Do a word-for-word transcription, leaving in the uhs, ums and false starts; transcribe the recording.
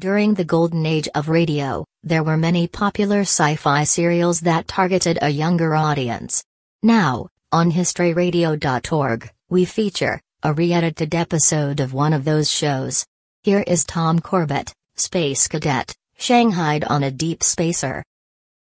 During the golden age of radio, there were many popular sci-fi serials that targeted a younger audience. Now, on history radio dot org, we feature a re-edited episode of one of those shows. Here is Tom Corbett, Space Cadet, shanghaied on a deep spacer.